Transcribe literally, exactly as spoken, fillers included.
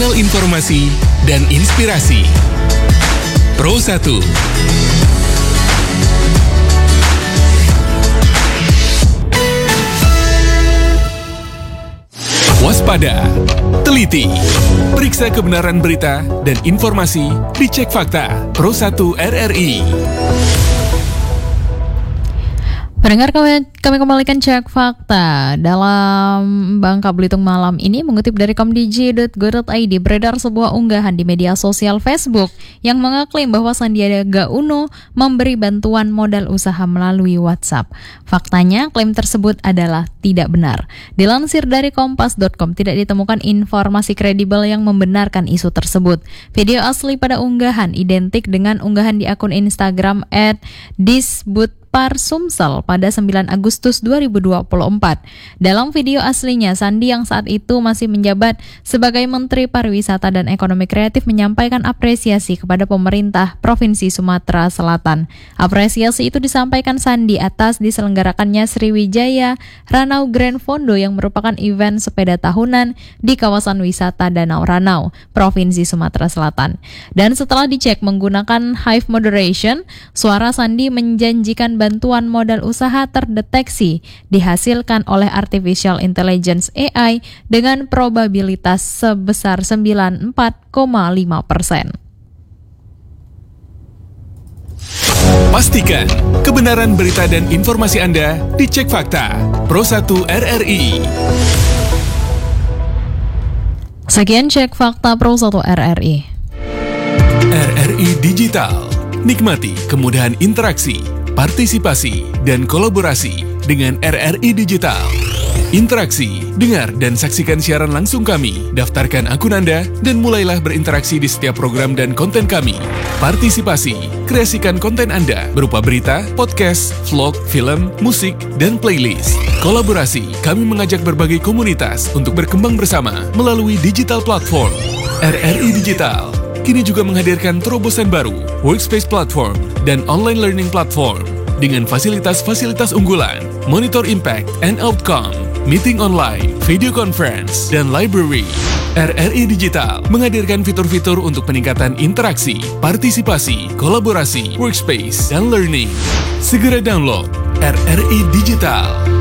kanal informasi dan inspirasi. Pro satu. Waspada, teliti, periksa kebenaran berita dan informasi, dicek fakta. Pro satu R R I. Pendengar, kami, kami kembalikan cek fakta. Dalam Bangka Belitung malam ini, mengutip dari komdj dot go dot i d, beredar sebuah unggahan di media sosial Facebook yang mengaklaim bahwa Sandiaga Uno memberi bantuan modal usaha melalui WhatsApp. Faktanya, klaim tersebut adalah tidak benar. Dilansir dari kompas dot com, tidak ditemukan informasi kredibel yang membenarkan isu tersebut. Video asli pada unggahan identik dengan unggahan di akun Instagram at disbut Par Sumsel pada sembilan Agustus dua ribu dua puluh empat. Dalam video aslinya, Sandi yang saat itu masih menjabat sebagai Menteri Pariwisata dan Ekonomi Kreatif menyampaikan apresiasi kepada pemerintah Provinsi Sumatera Selatan. Apresiasi itu disampaikan Sandi atas diselenggarakannya Sriwijaya Ranau Grand Fondo yang merupakan event sepeda tahunan di kawasan wisata Danau Ranau, Provinsi Sumatera Selatan. Dan setelah dicek menggunakan Hive Moderation, suara Sandi menjanjikan bantuan modal usaha terdeteksi dihasilkan oleh Artificial Intelligence A I dengan probabilitas sebesar sembilan puluh empat koma lima persen. Pastikan kebenaran berita dan informasi Anda dicek fakta. Pro satu R R I. Sekian cek fakta Pro satu R R I. R R I Digital. Nikmati kemudahan interaksi, partisipasi, dan kolaborasi dengan R R I Digital. Interaksi, dengar dan saksikan siaran langsung kami, daftarkan akun Anda, dan mulailah berinteraksi di setiap program dan konten kami. Partisipasi, kreasikan konten Anda berupa berita, podcast, vlog, film, musik, dan playlist. Kolaborasi, kami mengajak berbagai komunitas untuk berkembang bersama melalui digital platform. R R I Digital kini juga menghadirkan terobosan baru, workspace platform, dan online learning platform dengan fasilitas-fasilitas unggulan, monitor impact and outcome, meeting online, video conference, dan library. R R I Digital menghadirkan fitur-fitur untuk peningkatan interaksi, partisipasi, kolaborasi, workspace, dan learning. Segera download R R I Digital.